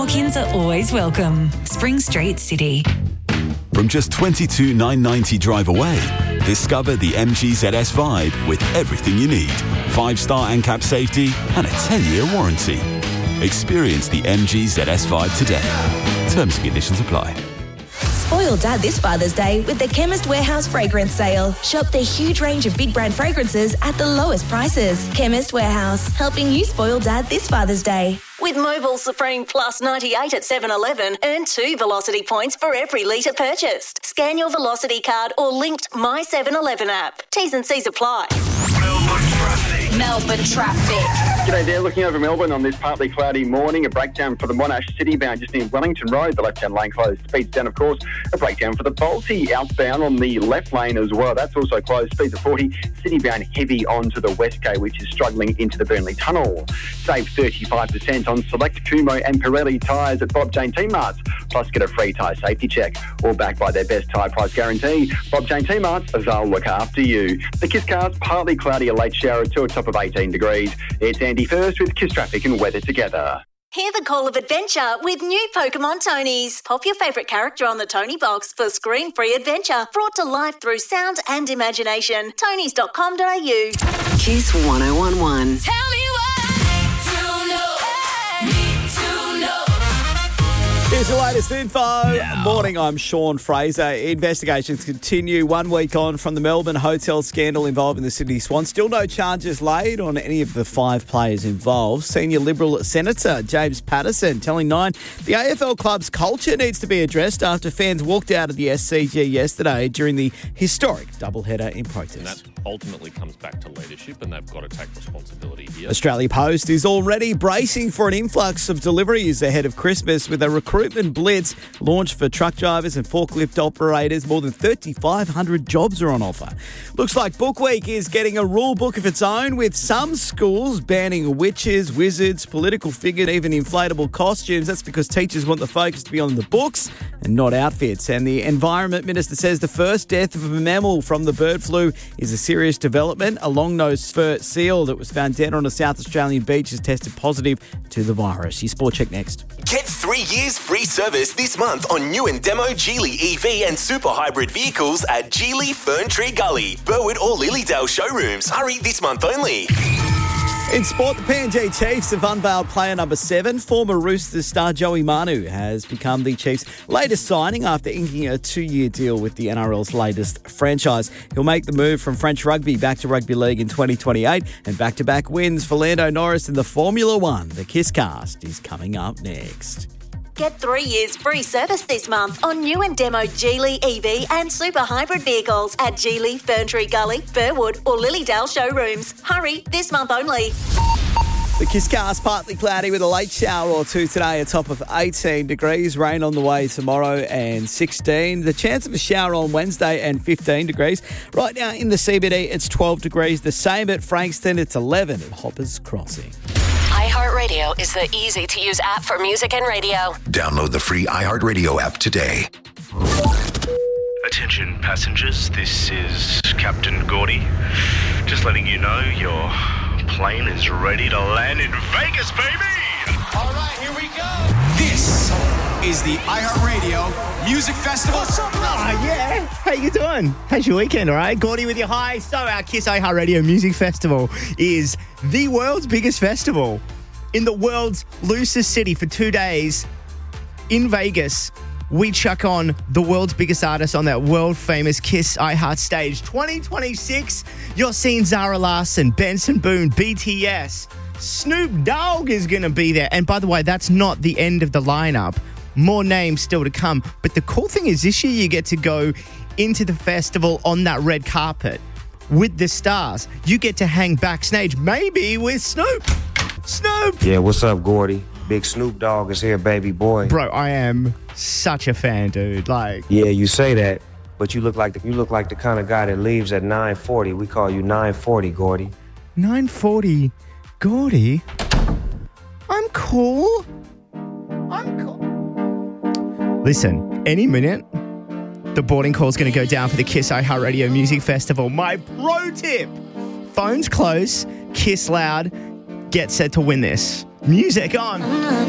walk-ins are always welcome. Spring Street City. From just $22,990 drive away, discover the MG ZS Vibe with everything you need. 5-star ANCAP safety and a 10-year warranty. Experience the MG ZS Vibe today. Terms and conditions apply. Spoil Dad this Father's Day with the Chemist Warehouse Fragrance Sale. Shop their huge range of big brand fragrances at the lowest prices. Chemist Warehouse, helping you spoil Dad this Father's Day. With Mobil Supreme Plus 98 at 7-Eleven, earn 2 Velocity points for every litre purchased. Scan your Velocity card or linked My 7-Eleven app. T's and C's apply. Melbourne traffic. G'day there, looking over Melbourne on this partly cloudy morning. A breakdown for the Monash City bound just near Wellington Road. The left-hand lane closed. Speeds down, of course. A breakdown for the Balti outbound on the left lane as well. That's also closed. Speeds of 40. City bound heavy onto the West Gate, which is struggling into the Burnley Tunnel. Save 35% on select Kumo and Pirelli tyres at Bob Jane T-Marts. Plus get a free tyre safety check. All backed by their best tyre price guarantee. Bob Jane T-Marts, they'll look after you. The Kiss Cars, partly cloudy, a late shower to a top of 18 degrees. It's Andy first with Kiss Traffic and weather together. Hear the call of adventure with new Pokemon Tonys. Pop your favourite character on the Tony box for screen-free adventure brought to life through sound and imagination. Tonys.com.au. Kiss 1011. Tell me why to know, need to know. Here's the latest info. Morning, I'm Sean Fraser. Investigations continue 1 week on from the Melbourne hotel scandal involving the Sydney Swans. Still no charges laid on any of the 5 players involved. Senior Liberal Senator James Patterson telling Nine the AFL club's culture needs to be addressed after fans walked out of the SCG yesterday during the historic doubleheader in protest. And that ultimately comes back to leadership, and they've got to take responsibility here. Australia Post is already bracing for an influx of deliveries ahead of Christmas with a recruitment blitz launched for truck drivers and forklift operators. More than 3,500 jobs are on offer. Looks like Book Week is getting a rule book of its own, with some schools banning witches, wizards, political figures, even inflatable costumes. That's because teachers want the focus to be on the books and not outfits. And the Environment Minister says the first death of a mammal from the bird flu is a serious development. A long-nosed fur seal that was found dead on a South Australian beach has tested positive to the virus. Your Sport Check next. Get 3 years free service this month on new and demo Geely EV and super hybrid vehicles at Geely Ferntree Gully, Burwood or Lilydale showrooms. Hurry, this month only. In sport, the PNG Chiefs have unveiled player number 7. Former Roosters star Joey Manu has become the Chiefs' latest signing after inking a 2-year deal with the NRL's latest franchise. He'll make the move from French rugby back to rugby league in 2028, and back-to-back wins for Lando Norris in the Formula One. The Kiss Cast is coming up next. Get 3 years free service this month on new and demo Geely EV and super hybrid vehicles at Geely Ferntree Gully, Burwood or Lilydale showrooms. Hurry, this month only. The Kiss Cast partly cloudy with a late shower or two today, a top of 18 degrees. Rain on the way tomorrow and 16. The chance of a shower on Wednesday and 15 degrees. Right now in the CBD, it's 12 degrees. The same at Frankston, it's 11 at Hoppers Crossing. iHeartRadio is the easy-to-use app for music and radio. Download the free iHeartRadio app today. Attention passengers, this is Captain Gordy. Just letting you know your plane is ready to land in Vegas, baby! All right, here we go. This is the iHeartRadio Music Festival. Oh, yeah. How you doing? How's your weekend, all right? Gordy with your high. So our Kiss iHeartRadio Music Festival is the world's biggest festival in the world's loosest city for 2 days in Vegas. We chuck on the world's biggest artist on that world-famous Kiss iHeart stage. 2026, you're seeing Zara Larsson, Benson Boone, BTS. Snoop Dogg is going to be there. And by the way, that's not the end of the lineup. More names still to come. But the cool thing is this year you get to go into the festival on that red carpet with the stars. You get to hang backstage, maybe with Snoop. Snoop! Yeah, what's up, Gordy? Big Snoop Dogg is here, baby boy. Bro, I am such a fan, dude. Yeah, you say that, but you look like the kind of guy that leaves at 9:40. We call you 940, Gordy. 940, Gordy. I'm cool. Listen, any minute, the boarding call is going to go down for the Kiss iHeartRadio Music Festival. My pro tip: phones close, Kiss loud, get set to win this. Music on.